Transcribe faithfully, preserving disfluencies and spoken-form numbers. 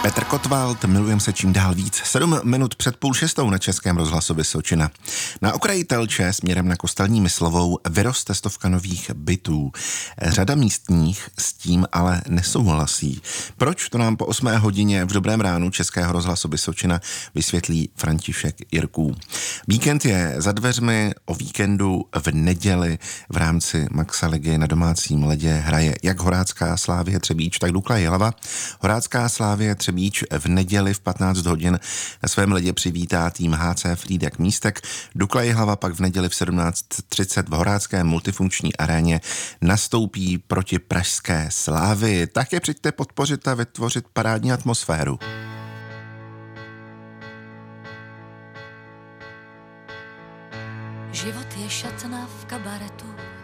Petr Kotwald, milujeme se čím dál víc. Sedm minut před půl šestou na Českém rozhlasu Vysočina. Na okraji Telče směrem na Kostelní Myslovou vyroste stovka nových bytů. Řada místních s tím ale nesouhlasí. Proč, to nám po osmé hodině v Dobrém ránu Českého rozhlasu Vysočina vysvětlí František Jirků. Víkend je za dveřmi, o víkendu v neděli v rámci Maxa ligy na domácím ledě hraje jak Horácká Slavie Třebíč, tak Dukla Jihlava. Horácká Slavie Třebíč v neděli v patnáct hodin na svém ledě přivítá tým H C Frýdek Místek. Dukla Jihlava pak v neděli v sedmnáct třicet v Horácké multifunkční aréně nastoupí proti pražské Slávii. Také přijďte podpořit a vytvořit parádní atmosféru. Život je šatna v kabaretu,